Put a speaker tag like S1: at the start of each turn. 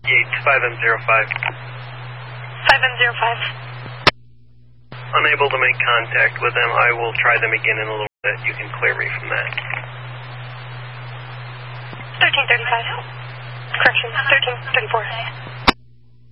S1: Yates, 5M05.
S2: 5M05.
S1: Unable to make contact with them. I will try them again in a little bit. You can clear me from that.
S2: 1335. Correction, 1334.